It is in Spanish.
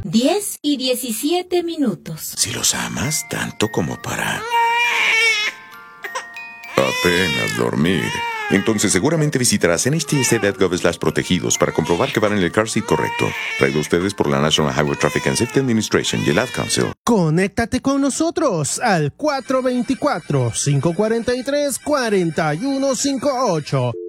10:17. Si los amas tanto como para apenas dormir, entonces seguramente visitarás NHTSA.gov/protegidos para comprobar que van en el car seat correcto. Traído a ustedes por la National Highway Traffic and Safety Administration y el Ad Council. Conéctate con nosotros al 424-543-4158.